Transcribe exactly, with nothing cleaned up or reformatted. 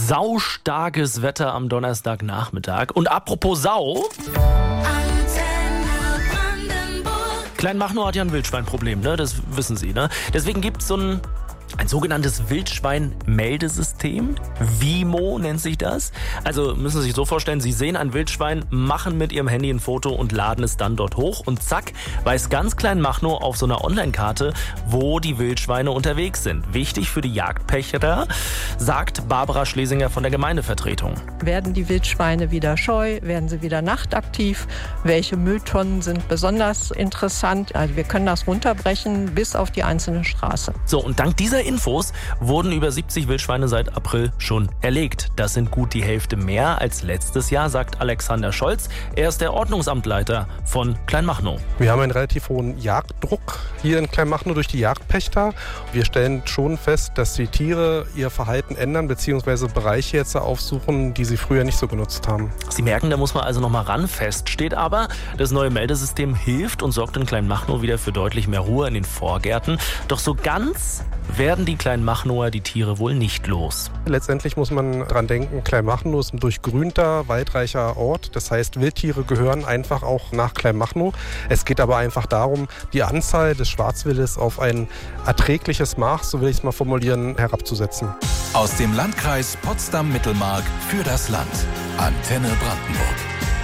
Saustarkes Wetter am Donnerstagnachmittag. Und apropos Sau. Kleinmachnow hat ja ein Wildschweinproblem, ne? Das wissen Sie, ne? Deswegen gibt es so ein, ein sogenanntes Wildschwein-Meldesystem. Wimo nennt sich das. Also müssen Sie sich so vorstellen, Sie sehen ein Wildschwein, machen mit Ihrem Handy ein Foto und laden es dann dort hoch. Und zack, weiß ganz Kleinmachnow auf so einer Online-Karte, wo die Wildschweine unterwegs sind. Wichtig für die Jagdpächter, sagt Barbara Schlesinger von der Gemeindevertretung. Werden die Wildschweine wieder scheu? Werden sie wieder nachtaktiv? Welche Mülltonnen sind besonders interessant? Also wir können das runterbrechen bis auf die einzelne Straße. So, und dank dieser Infos wurden über siebzig Wildschweine seit April schon erlegt. Das sind gut die Hälfte mehr als letztes Jahr, sagt Alexander Scholz. Er ist der Ordnungsamtleiter von Kleinmachnow. Wir haben einen relativ hohen Jagddruck hier in Kleinmachnow durch die Jagdpächter. Wir stellen schon fest, dass die Tiere ihr Verhalten ändern bzw. Bereiche jetzt aufsuchen, die sie früher nicht so genutzt haben. Sie merken, da muss man also noch mal ran. Fest steht aber, das neue Meldesystem hilft und sorgt in Kleinmachnow wieder für deutlich mehr Ruhe in den Vorgärten. Doch so ganz werden die Kleinmachnower die Tiere wohl nicht los. Letztendlich muss man dran denken, Kleinmachnow ist ein durchgrünter, waldreicher Ort. Das heißt, Wildtiere gehören einfach auch nach Kleinmachnow. Es geht aber einfach darum, die Anzahl des Schwarzwildes auf ein erträgliches Maß, so will ich es mal formulieren, herabzusetzen. Aus dem Landkreis Potsdam-Mittelmark für das Land. Antenne Brandenburg.